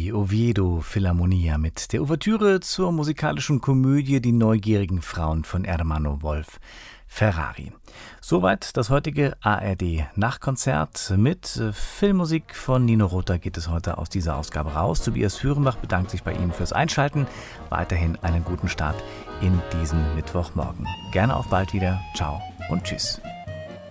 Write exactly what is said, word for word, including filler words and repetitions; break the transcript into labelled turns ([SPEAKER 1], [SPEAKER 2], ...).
[SPEAKER 1] die Oviedo Philharmonia mit der Ouvertüre zur musikalischen Komödie Die neugierigen Frauen von Ermanno Wolf Ferrari. Soweit das heutige A R D-Nachtkonzert mit Filmmusik von Nino Rota geht es heute aus dieser Ausgabe raus. Tobias Führenbach bedankt sich bei Ihnen fürs Einschalten. Weiterhin einen guten Start in diesen Mittwochmorgen. Gerne auf bald wieder. Ciao und tschüss.